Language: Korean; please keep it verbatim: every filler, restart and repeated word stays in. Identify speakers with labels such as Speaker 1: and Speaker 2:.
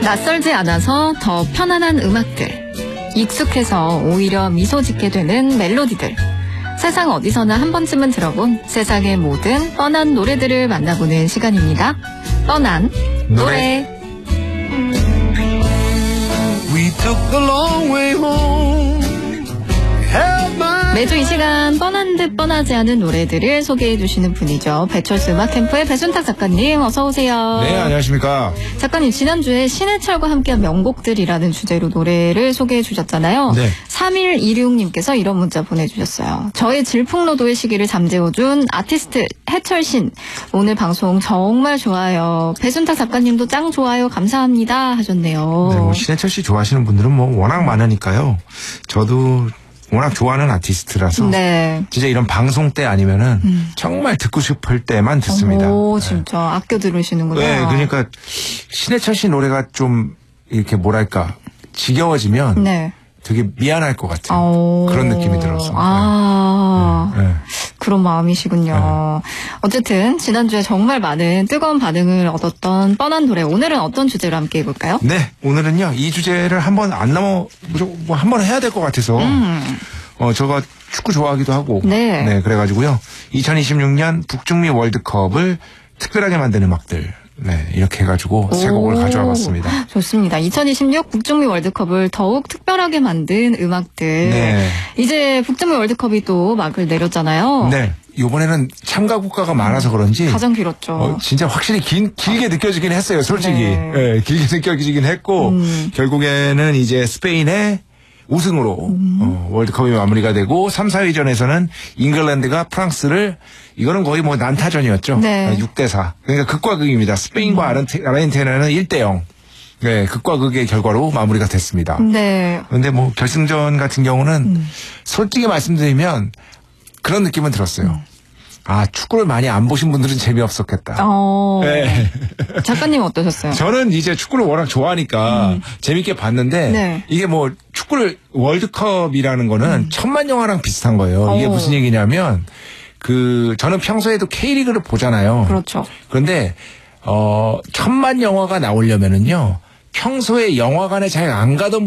Speaker 1: 낯설지 않아서 더 편안한 음악들, 익숙해서 오히려 미소 짓게 되는 멜로디들, 세상 어디서나 한 번쯤은 들어본 세상의 모든 뻔한 노래들을 만나보는 시간입니다. 뻔한 노래. 노래. We took the long way home. 매주 이 시간 뻔한 듯 뻔하지 않은 노래들을 소개해 주시는 분이죠. 배철수 음악캠프의 배순탁 작가님, 어서 오세요.
Speaker 2: 네, 안녕하십니까.
Speaker 1: 작가님, 지난주에 신해철과 함께한 명곡들이라는 주제로 노래를 소개해 주셨잖아요.
Speaker 2: 네.
Speaker 1: 삼일이육님께서 이런 문자 보내주셨어요. 저의 질풍노도의 시기를 잠재워준 아티스트 해철신, 오늘 방송 정말 좋아요. 배순탁 작가님도 짱 좋아요. 감사합니다 하셨네요.
Speaker 2: 네, 뭐 신해철 씨 좋아하시는 분들은 뭐 워낙 많으니까요. 저도 워낙 좋아하는 아티스트라서
Speaker 1: 네.
Speaker 2: 진짜 이런 방송 때 아니면은 음. 정말 듣고 싶을 때만 듣습니다.
Speaker 1: 오, 진짜 네. 아껴 들으시는구나.
Speaker 2: 네, 그러니까 신해철 씨 노래가 좀 이렇게 뭐랄까 지겨워지면 네. 되게 미안할 것 같은 오. 그런 느낌이 들었어요.
Speaker 1: 아,
Speaker 2: 네. 네.
Speaker 1: 그런 마음이시군요. 네. 어쨌든 지난주에 정말 많은 뜨거운 반응을 얻었던 뻔한 노래, 오늘은 어떤 주제로 함께 해볼까요?
Speaker 2: 네, 오늘은요 이 주제를 한번 안 넘어 뭐 한번 해야 될 것 같아서 음. 어 제가 축구 좋아하기도 하고
Speaker 1: 네.
Speaker 2: 네 그래가지고요 이천이십육년 북중미 월드컵을 특별하게 만든 음악들. 네, 이렇게 해가지고 세 곡을 가져와 봤습니다.
Speaker 1: 좋습니다. 이천이십육 북중미 월드컵을 더욱 특별하게 만든 음악들.
Speaker 2: 네.
Speaker 1: 이제 북중미 월드컵이 또 막을 내렸잖아요.
Speaker 2: 네. 이번에는 참가 국가가 많아서 그런지
Speaker 1: 가장 길었죠.
Speaker 2: 어, 진짜 확실히 긴, 길게 느껴지긴 했어요. 솔직히.
Speaker 1: 네.
Speaker 2: 네, 길게 느껴지긴 했고 음. 결국에는 이제 스페인의 우승으로 음. 어, 월드컵이 마무리가 되고 삼, 사위전에서는 잉글랜드가 프랑스를 이거는 거의 뭐 난타전이었죠.
Speaker 1: 네.
Speaker 2: 육 대 사. 그러니까 극과 극입니다. 스페인과 음. 아르헨티나는 일 대 영. 네, 극과 극의 결과로 마무리가 됐습니다.
Speaker 1: 네.
Speaker 2: 그런데 뭐 결승전 같은 경우는 음. 솔직히 말씀드리면 그런 느낌은 들었어요. 음. 아, 축구를 많이 안 보신 분들은 재미없었겠다.
Speaker 1: 어...
Speaker 2: 네.
Speaker 1: 작가님 어떠셨어요?
Speaker 2: 저는 이제 축구를 워낙 좋아하니까 음. 재밌게 봤는데
Speaker 1: 네.
Speaker 2: 이게 뭐 축구를 월드컵이라는 거는 음. 천만 영화랑 비슷한 거예요. 이게 오. 무슨 얘기냐면 그 저는 평소에도 K리그를 보잖아요.
Speaker 1: 그렇죠.
Speaker 2: 그런데 어 천만 영화가 나오려면은요 평소에 영화관에 잘 안 가던